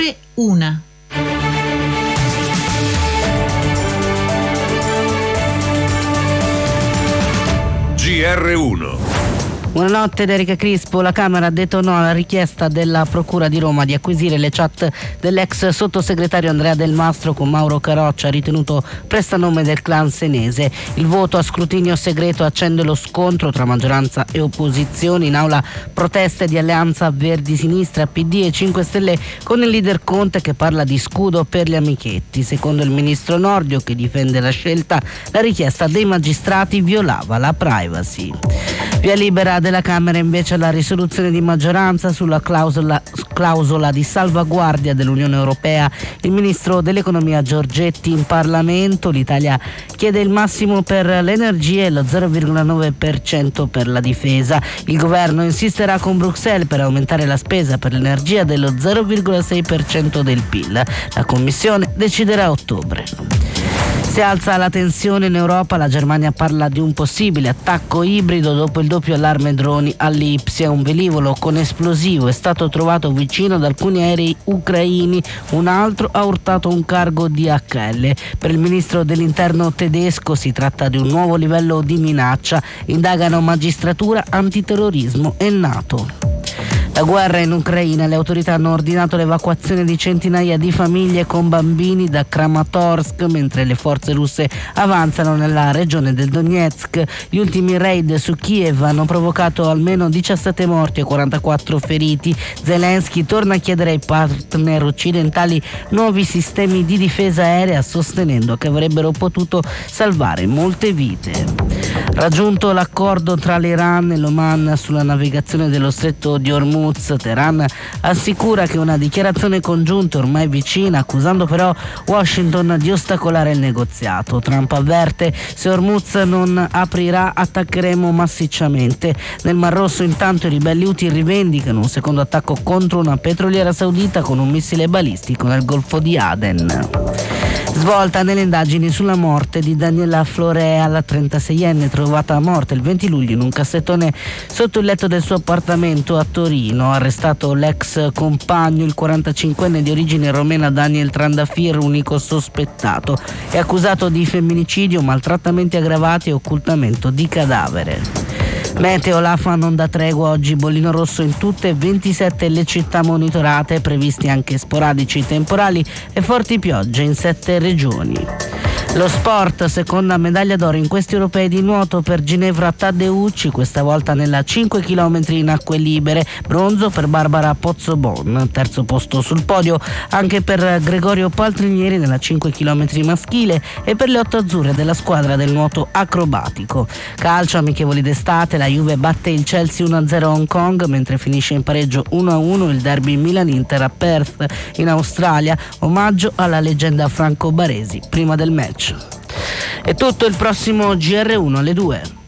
Una. GR1. Buonanotte da Erika Crispo. La Camera detonò la richiesta della Procura di Roma di acquisire le chat dell'ex sottosegretario Andrea Del Mastro con Mauro Caroccia, ritenuto prestanome del clan senese. Il voto a scrutinio segreto accende lo scontro tra maggioranza e opposizione. In aula proteste di Alleanza Verdi Sinistra, PD e 5 Stelle, con il leader Conte che parla di scudo per gli amichetti. Secondo il ministro Nordio, che difende la scelta, la richiesta dei magistrati violava la privacy. Via libera della Camera invece la risoluzione di maggioranza sulla clausola di salvaguardia dell'Unione Europea. Il ministro dell'economia Giorgetti in Parlamento. L'Italia chiede il massimo per l'energia e lo 0,9% per la difesa. Il governo insisterà con Bruxelles per aumentare la spesa per l'energia dello 0,6% del PIL. La Commissione deciderà a ottobre. Si alza la tensione in Europa, la Germania parla di un possibile attacco ibrido dopo il doppio allarme droni a Lipsia. Un velivolo con esplosivo è stato trovato vicino ad alcuni aerei ucraini, un altro ha urtato un cargo DHL. Per il ministro dell'interno tedesco si tratta di un nuovo livello di minaccia, indagano magistratura, antiterrorismo e NATO. La guerra in Ucraina, le autorità hanno ordinato l'evacuazione di centinaia di famiglie con bambini da Kramatorsk, mentre le forze russe avanzano nella regione del Donetsk. Gli ultimi raid su Kiev hanno provocato almeno 17 morti e 44 feriti. Zelensky torna a chiedere ai partner occidentali nuovi sistemi di difesa aerea, sostenendo che avrebbero potuto salvare molte vite. Raggiunto l'accordo tra l'Iran e l'Oman sulla navigazione dello stretto di Hormuz, Teheran assicura che una dichiarazione congiunta è ormai vicina, accusando però Washington di ostacolare il negoziato. Trump avverte: se Hormuz non aprirà attaccheremo massicciamente. Nel Mar Rosso intanto i ribelli Houthi rivendicano un secondo attacco contro una petroliera saudita con un missile balistico nel Golfo di Aden. Svolta nelle indagini sulla morte di Daniela Florea, la 36enne trovata morta il 20 luglio in un cassettone sotto il letto del suo appartamento a Torino. Arrestato l'ex compagno, il 45enne di origine romena Daniel Trandafir, unico sospettato. È accusato di femminicidio, maltrattamenti aggravati e occultamento di cadavere. Meteo, l'AFA non dà tregua oggi, bollino rosso in tutte 27 le città monitorate, previsti anche sporadici temporali e forti piogge in 7 regioni. Lo sport, seconda medaglia d'oro in questi europei di nuoto per Ginevra Taddeucci, questa volta nella 5 km in acque libere, bronzo per Barbara Pozzobon, terzo posto sul podio anche per Gregorio Paltrinieri nella 5 km maschile e per le 8 azzurre della squadra del nuoto acrobatico. Calcio, amichevoli d'estate, la Juve batte il Chelsea 1-0 a Hong Kong, mentre finisce in pareggio 1-1 il derby Milan-Inter a Perth in Australia, omaggio alla leggenda Franco Baresi prima del match. È tutto, il prossimo GR1 alle 2.